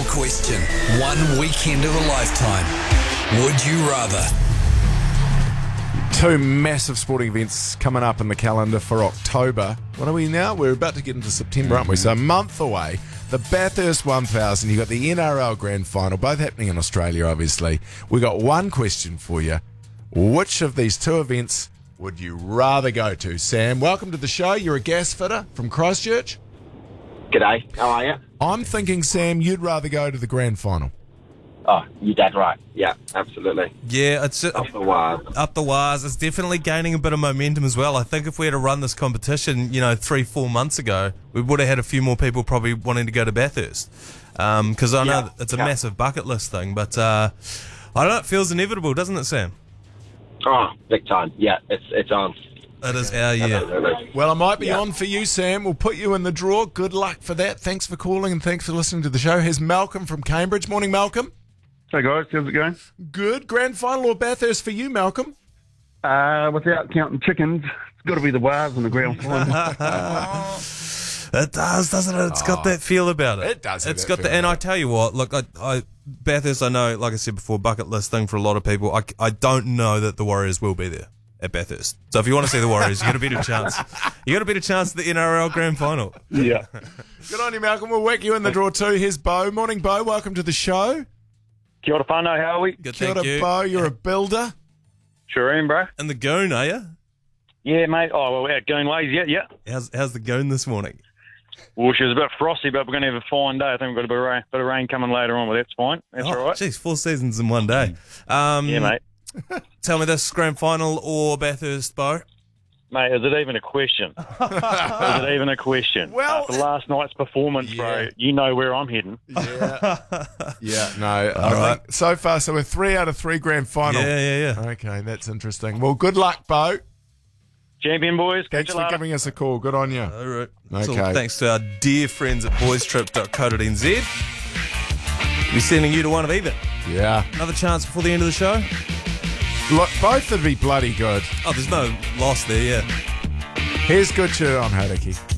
question. One weekend of a lifetime. Would you rather? Two massive sporting events coming up in the calendar for October. What are we now? We're about to get into September, aren't we? So a month away. The Bathurst 1000, you got the NRL Grand Final, both happening in Australia, obviously. We got one question for you. Which of these two events would you rather go to? Sam, welcome to the show. You're a gas fitter from Christchurch. G'day, how are you? I'm thinking, Sam, you'd rather go to the Grand Final. Oh, you're dead right. Yeah, absolutely. Yeah, it's Up the wires. up the wires. It's definitely gaining a bit of momentum as well. I think if we had to run this competition, 3-4 months ago, we would have had a few more people probably wanting to go to Bathurst. Because I know it's a massive bucket list thing, but I don't know, it feels inevitable, doesn't it, Sam? Oh, big time. Yeah, it's on. It is our year. Absolutely. Well, I might be on for you, Sam. We'll put you in the draw. Good luck for that. Thanks for calling and thanks for listening to the show. Here's Malcolm from Cambridge. Morning, Malcolm. Hey guys, how's it going? Good. Grand Final or Bathurst for you, Malcolm? Without counting chickens, it's got to be the Wars in the grand final. It does, doesn't it? It's got that feel about it. It does have It's that got feel the, and about I tell you what, look, Bathurst, I know, like I said before, bucket list thing for a lot of people. I don't know that the Warriors will be there at Bathurst. So if you want to see the Warriors, you got a better chance. You got a better chance at the NRL Grand Final. Yeah. Good on you, Malcolm. We'll whack you in the draw too. Here's Bo. Morning, Bo. Welcome to the show. Kia ora whanau, how are we? Good, Kia thank ora, you. Bo. You're a builder. Sure am, bro. And the goon, are you? Yeah, mate. Oh, well, we're out going ways, yeah. How's the goon this morning? Well, she was a bit frosty, but we're going to have a fine day. I think we've got a bit of rain coming later on, but that's fine. That's all right. Geez, 4 seasons in one day. Yeah, mate. Tell me this, Grand Final or Bathurst, Bo? Mate, is it even a question? Is it even a question? Well, After last night's performance, bro, you know where I'm heading. Yeah, no. I think so far, so we're 3 out of 3 Grand Final. Yeah. Okay, that's interesting. Well, good luck, Bo. Champion boys, catch Thanks you for later. giving us a call. Good on you. All right. Okay. So thanks to our dear friends at boystrip.co.nz. We're sending you to one of either. Yeah. Another chance before the end of the show? Look, both would be bloody good. Oh, there's no loss there, yeah. Here's good shit on Haruki.